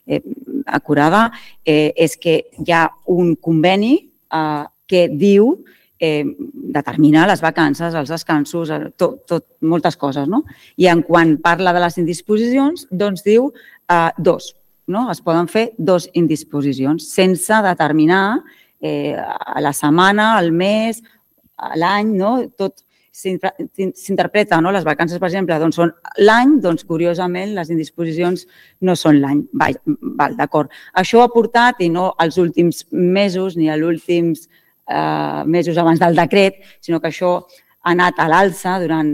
acurada, és que hi ha un conveni que diu determinar les vacances, els descansos, moltes coses, no? I quan parla de les indisposicions, doncs diu dos, no? Es poden fer dos indisposicions sense determinar a la setmana, al mes, a l'any, no? Tot s'interpreta, no? Les vacances, per exemple, doncs són l'any, doncs curiosament les indisposicions no són l'any. Val, d'acord. Això ha portat, i no als últims mesos ni als últims mesos abans del decret, sinó que això ha anat a l'alça durant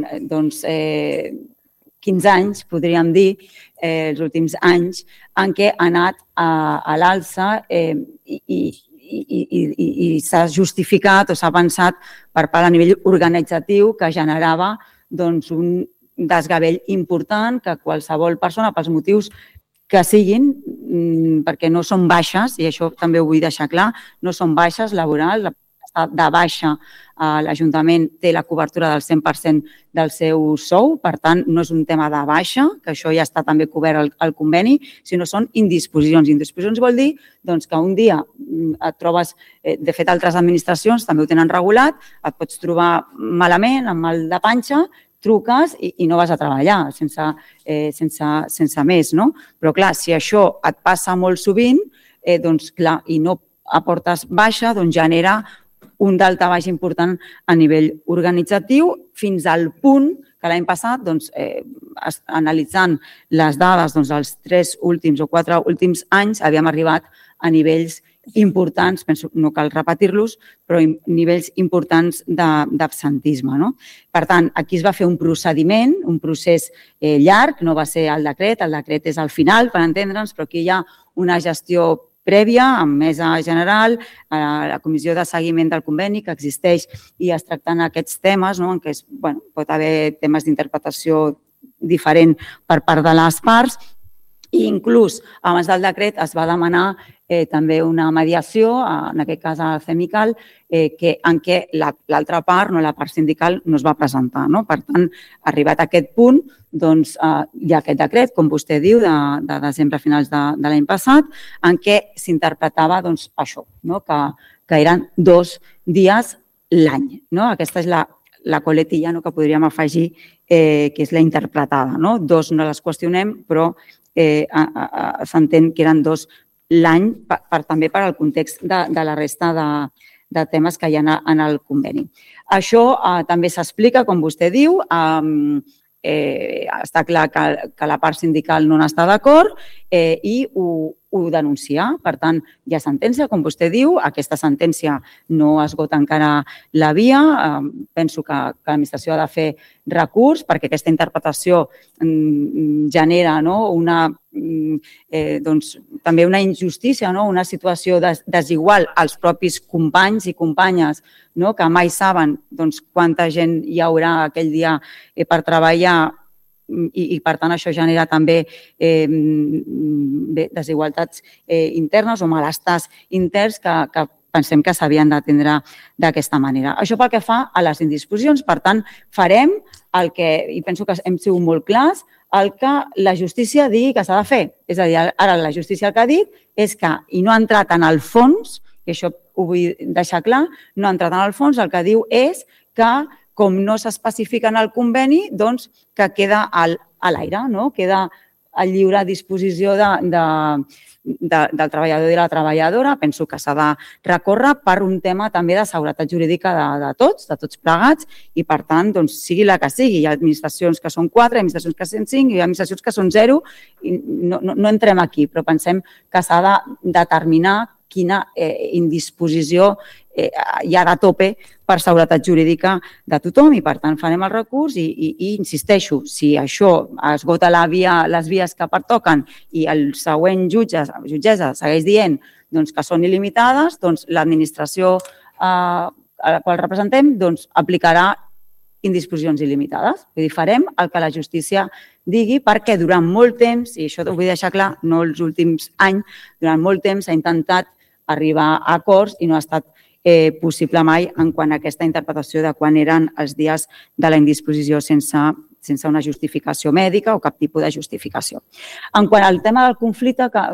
15 anys, podríem dir, els últims anys, en què ha anat a l'alça i s'ha justificat o s'ha pensat per part a nivell organitzatiu que generava un desgavell important que qualsevol persona, pels motius que siguin, perquè no són baixes, i això també ho vull deixar clar, no són baixes laborals, de baixa, l'Ajuntament té la cobertura del 100% del seu sou, per tant, no és un tema de baixa, que això ja està també cobert al conveni, sinó són indisposicions. Indisposicions vol dir que un dia et trobes, de fet, altres administracions també ho tenen regulat, et pots trobar malament, amb mal de panxa, truques i no vas a treballar sense més, no? Però, clar, si això et passa molt sovint, doncs, clar, i no aportes baixa, doncs genera un daltabaix important a nivell organitzatiu, fins al punt que l'any passat, analitzant les dades dels 3 últims o 4 últims anys, havíem arribat a nivells importants, penso no cal repetir-los, però nivells importants d'absentisme. Per tant, aquí es va fer un procediment, un procés llarg, no va ser el decret és al final, per entendre'ns, però aquí hi ha una gestió prèvia, amb mesa general, la comissió de seguiment del conveni que existeix i es tracten aquests temes, en què pot haver temes d'interpretació diferent per part de les parts, i inclús abans del decret es va demanar també una mediació, en aquest cas a CEMICAL, en què l'altra part, la part sindical, no es va presentar. Per tant, arribat a aquest punt, hi ha aquest decret, com vostè diu, de desembre a finals de l'any passat, en què s'interpretava això, que eren 2 dies l'any. Aquesta és la coletilla que podríem afegir, que és la interpretada. 2 no les qüestionem, però s'entén que eren 2 l'any també per al context de la resta de temes que hi ha en el conveni. Això també s'explica, com vostè diu, està clar que la part sindical no n'està d'acord i ho denuncia. Per tant, hi ha sentència, com vostè diu, aquesta sentència no esgota encara la via. Penso que l'administració ha de fer recurs perquè aquesta interpretació genera també una injustícia, una situació desigual als propis companys i companyes que mai saben quanta gent hi haurà aquell dia per treballar i, per tant, això genera també desigualtats internes o malestars interns que pensem que s'havien d'atendre d'aquesta manera. Això pel que fa a les indisposicions. Per tant, farem el que, i penso que hem sigut molt clars, el que la justícia digui que s'ha de fer. És a dir, ara la justícia el que ha dit és que, i no ha entrat en el fons, i això ho vull deixar clar, no ha entrat en el fons, el que diu és que, com no s'especifica en el conveni, doncs que queda a l'aire, queda a lliure disposició del treballador i la treballadora. Penso que s'ha de recórrer per un tema també de seguretat jurídica de tots plegats, i per tant, sigui la que sigui. Hi ha administracions que són 4, administracions que són 5, i hi ha administracions que són 0, i no entrem aquí, però pensem que s'ha de determinar quina indisposició hi ha de tope per seguretat jurídica de tothom, i per tant farem el recurs i insisteixo, si això esgota les vies que pertoquen i el següent jutgessa segueix dient que són il·limitades, l'administració a la qual representem aplicarà indisposicions il·limitades. Vull dir, farem el que la justícia digui, perquè durant molt temps, i això ho vull deixar clar, no els últims anys, durant molt temps s'ha intentat arribar a acords i no ha estat possible mai en quant a aquesta interpretació de quan eren els dies de la indisposició sense una justificació mèdica o cap tipus de justificació. En quant al tema del conflicte,